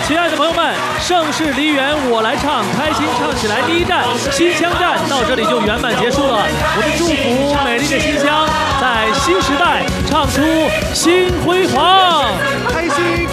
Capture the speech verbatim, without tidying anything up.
亲爱的朋友们，盛世梨园我来唱，开心唱起来！第一站新乡站到这里就圆满结束了。我们祝福美丽的新乡在新时代唱出新辉煌， 开心。